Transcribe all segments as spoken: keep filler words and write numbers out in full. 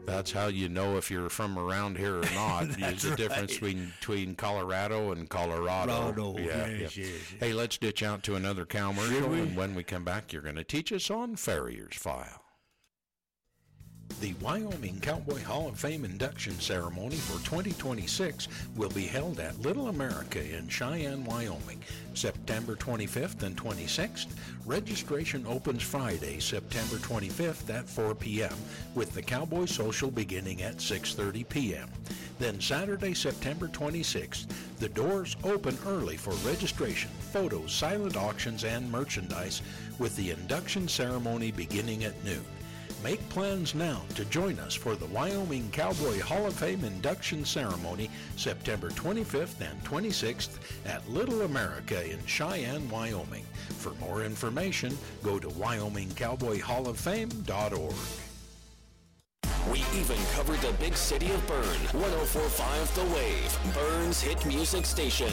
That's how you know if you're from around here or not. There's a right. difference between, between Colorado and Colorado. Colorado, yeah, yes, yeah. yes, yes. Hey, let's ditch out to another commercial, Should we? and when we come back, you're going to teach us on Farrier's File. The Wyoming Cowboy Hall of Fame induction ceremony for twenty twenty-six will be held at Little America in Cheyenne, Wyoming, September twenty-fifth and twenty-sixth. Registration opens Friday, September twenty-fifth at four p.m., with the Cowboy Social beginning at six thirty p.m. Then Saturday, September twenty-sixth, the doors open early for registration, photos, silent auctions, and merchandise, with the induction ceremony beginning at noon. Make plans now to join us for the Wyoming Cowboy Hall of Fame induction ceremony September twenty-fifth and twenty-sixth at Little America in Cheyenne, Wyoming. For more information, go to wyoming cowboy hall of fame dot org. We even covered the big city of Bern. one oh four point five The Wave, Bern's hit music station.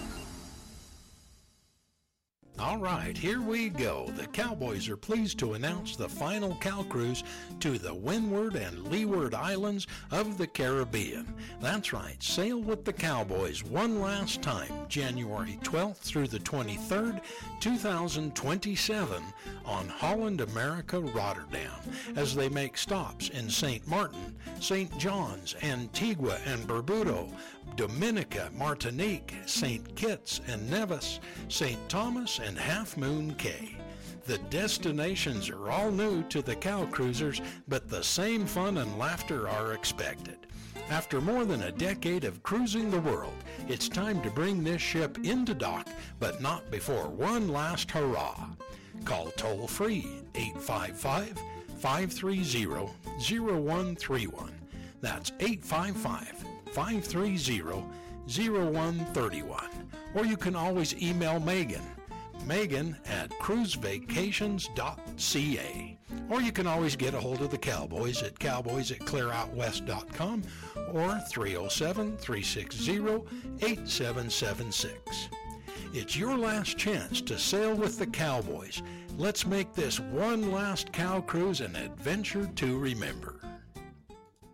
All right, here we go. The Cowboys are pleased to announce the final cow cruise to the Windward and Leeward Islands of the Caribbean. That's right, sail with the Cowboys one last time, January twelfth through the twenty-third, two thousand twenty-seven, on Holland America Rotterdam, as they make stops in Saint Martin, Saint John's, Antigua and Barbuda, Dominica, Martinique, Saint Kitts and Nevis, Saint Thomas, and Half Moon Cay. The destinations are all new to the cow cruisers, but the same fun and laughter are expected. After more than a decade of cruising the world, it's time to bring this ship into dock, but not before one last hurrah. Call toll-free eight five five, five three zero, zero one three one. That's eight five five, five three zero, zero one three one. Or you can always email Megan, Megan at cruise vacations dot c a. Or you can always get a hold of the Cowboys at cowboys at clear out west dot com or three oh seven, three six zero, eight seven seven six. It's your last chance to sail with the Cowboys. Let's make this one last cow cruise an adventure to remember.